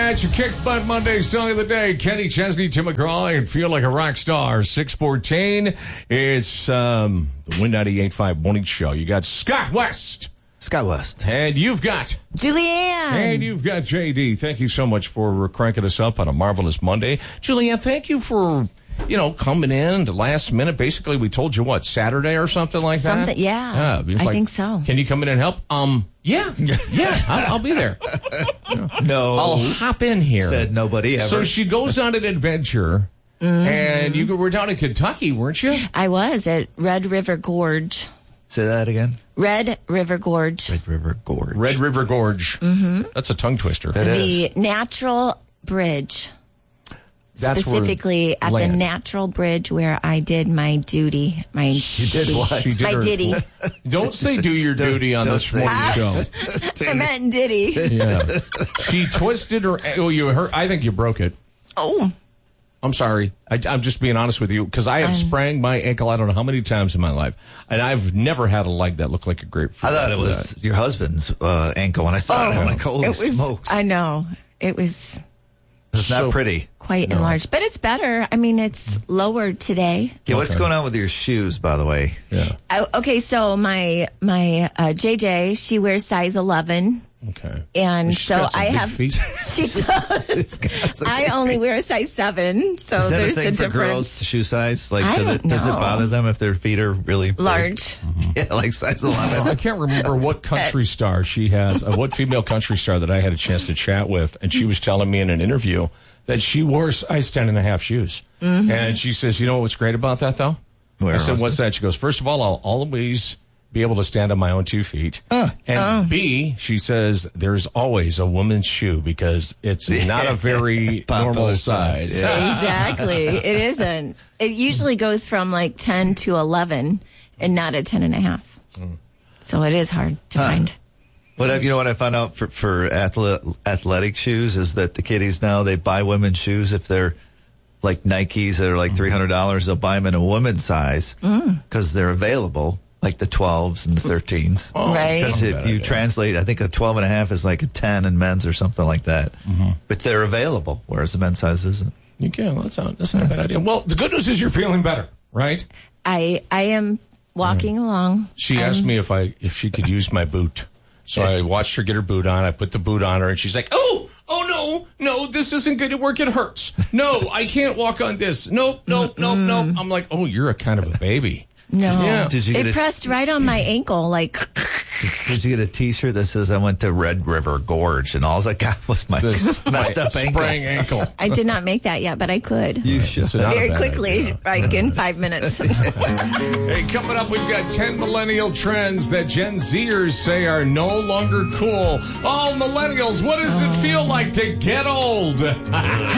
at your Kick Butt Monday song of the day. Kenny Chesney, Tim McGraw, and Feel Like a Rock Star. 6:14. It's the Win 98.5 Morning Show. You got Scott West. Scott West. And you've got Julianne. And you've got JD. Thank you so much for cranking us up on a marvelous Monday. Julianne, thank you for, coming in the last minute. Basically, we told you what, Saturday or something like that? Yeah. I think so. Can you come in and help? Yeah. I'll be there. No. I'll hop in here. Said nobody ever. So she goes on an adventure, and you were down in Kentucky, weren't you? I was at Red River Gorge. Say that again. Red River Gorge. Red River Gorge. Red River Gorge. Mm-hmm. That's a tongue twister. The natural bridge. That's specifically at the natural bridge where I did my duty. You did what? She did my ditty. Don't say do your duty on this morning show. I meant ditty. Yeah. She twisted her. Oh, you hurt. I think you broke it. Oh. I'm sorry. I'm just being honest with you because I have sprang my ankle I don't know how many times in my life, and I've never had a leg that looked like a grapefruit. I thought it was your husband's ankle when I saw it. I'm like, holy smokes. I know. It was... It's not pretty. Quite enlarged. But it's better. I mean, it's lower today. Yeah, what's going on with your shoes, by the way? Yeah. Okay, so my JJ, she wears size 11. Okay. And She's so got some I big have... feet. She does. I only wear a size 7, so Is that there's a thing a for difference. girls' shoe size? Like, I don't does it know. bother them if their feet are really big? Large. Yeah, like size 11. I can't remember what country star she has, what female country star that I had a chance to chat with, and she was telling me in an interview that she wore size 10.5 shoes. Mm-hmm. And she says, you know what's great about that, though? I said, what's that? She goes, first of all, I'll always be able to stand on my own 2 feet. And B, she says, there's always a woman's shoe because it's not a very normal size. Yeah. Exactly. It isn't. It usually goes from like 10 to 11 and not a 10.5. So it is hard to find. You know what I found out for athletic shoes is that the kiddies now, they buy women's shoes if they're like Nikes that are like $300. They'll buy them in a woman's size because they're available, like the 12s and the 13s. Right. Because if you translate, I think a 12.5 is like a 10 in men's or something like that. Mm-hmm. But they're available, whereas the men's size isn't. You can. That's not a bad idea. Well, the good news is you're feeling better, right? I am walking along. She asked me if she could use my boot. So I watched her get her boot on. I put the boot on her, and she's like, oh, no, this isn't going to work. It hurts. No, I can't walk on this. Nope. I'm like, oh, you're a kind of a baby. No. Yeah. It pressed right on my ankle, like... Did you get a T-shirt that says I went to Red River Gorge and all I got was my messed up ankle? Sprang ankle. I did not make that yet, but I could. You should. Very quickly, like in 5 minutes. Hey, coming up, we've got 10 millennial trends that Gen Zers say are no longer cool. All millennials, what does it feel like to get old?